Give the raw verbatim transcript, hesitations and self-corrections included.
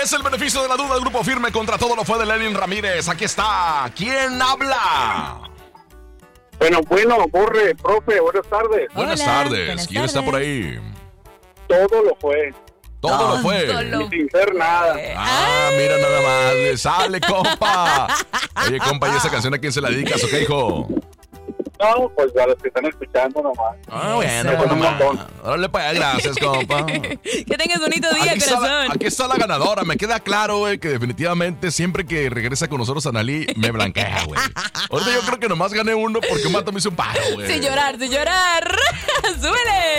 Es el beneficio de la duda. El grupo firme contra todo lo fue de Lenin Ramírez. Aquí está. ¿Quién habla? Bueno, bueno, Borre, profe, buenas tardes. Buenas Hola, tardes. buenas ¿Quién está por ahí? Todo lo fue, Todo, Todo lo fue. lo- sin ser nada. Ah, mira nada más. Le sale, compa. Oye, compa, ¿y esa canción a quién se la dedicas o qué, hijo? No, pues a los que están escuchando nomás. Ah, bueno, Eso. pues nomás. Órale, pues, gracias, compa. Que tengas bonito día, Aquí está, la, corazón. aquí está la ganadora. Me queda claro, güey, que definitivamente siempre que regresa con nosotros Analí, me blanquea, güey. Ahorita yo creo que nomás gané uno porque un mato me hizo un paro, güey. Sin llorar, sin llorar. Súbele.